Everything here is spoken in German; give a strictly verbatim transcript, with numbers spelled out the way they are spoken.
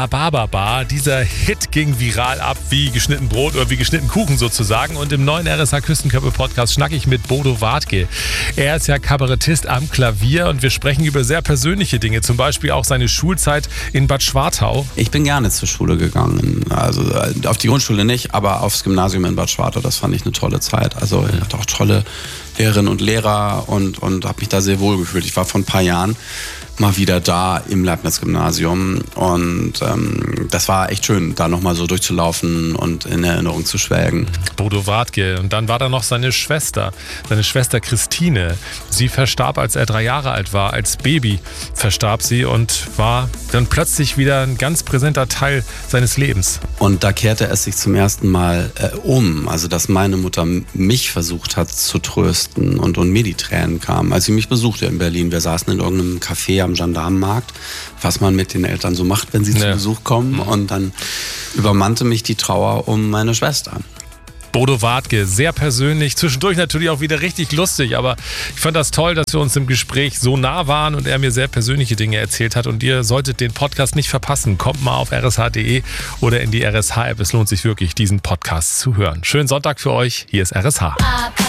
Rhabarber, dieser Hit ging viral ab wie geschnitten Brot oder wie geschnitten Kuchen sozusagen. Und im neuen R S H Küstenköpfe-Podcast schnack ich mit Bodo Wartke. Er ist ja Kabarettist am Klavier und wir sprechen über sehr persönliche Dinge, zum Beispiel auch seine Schulzeit in Bad Schwartau. Ich bin gerne zur Schule gegangen, also auf die Grundschule nicht, aber aufs Gymnasium in Bad Schwartau, das fand ich eine tolle Zeit. Also ich hatte auch tolle Lehrerinnen und Lehrer und, und habe mich da sehr wohl gefühlt. Ich war vor ein paar Jahren mal wieder da im Leibniz-Gymnasium und ähm, das war echt schön, da nochmal so durchzulaufen und in Erinnerung zu schwelgen. Bodo Wartke. Und dann war da noch seine Schwester, seine Schwester Christine. Sie verstarb, als er drei Jahre alt war. Als Baby verstarb sie und war dann plötzlich wieder ein ganz präsenter Teil seines Lebens. Und da kehrte es sich zum ersten Mal äh, um, also dass meine Mutter mich versucht hat zu trösten und, und mir die Tränen kamen, als sie mich besuchte in Berlin. Wir saßen in irgendeinem Café am Gendarmenmarkt, was man mit den Eltern so macht, wenn sie ja. zu Besuch kommen. Und dann übermannte mich die Trauer um meine Schwester. Bodo Wartke, sehr persönlich, zwischendurch natürlich auch wieder richtig lustig, aber ich fand das toll, dass wir uns im Gespräch so nah waren und er mir sehr persönliche Dinge erzählt hat und ihr solltet den Podcast nicht verpassen. Kommt mal auf r s h punkt d e oder in die R S H-App, es lohnt sich wirklich, diesen Podcast zu hören. Schönen Sonntag für euch, hier ist R S H.